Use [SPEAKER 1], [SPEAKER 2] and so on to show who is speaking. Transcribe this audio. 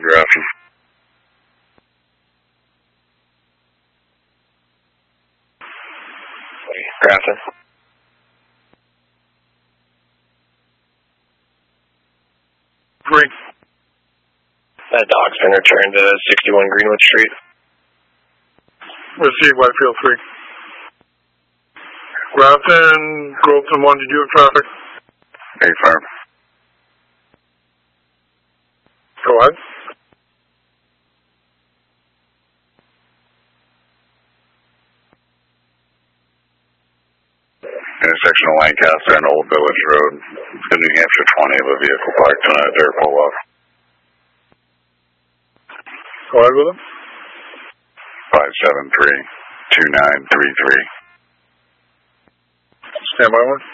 [SPEAKER 1] Grafton.
[SPEAKER 2] Grafton.
[SPEAKER 3] Three.
[SPEAKER 2] That dog's been returned to 61 Greenwood Street.
[SPEAKER 3] Receive Whitefield 3. Grafton, Groveton 1, did you have traffic?
[SPEAKER 1] Affirm.
[SPEAKER 3] Go ahead.
[SPEAKER 1] Intersection of Lancaster and Old Village Road. The New Hampshire 20 of a vehicle parked on a dirt pull-off.
[SPEAKER 3] Go ahead with him.
[SPEAKER 1] 573-2933.
[SPEAKER 3] Stand by one.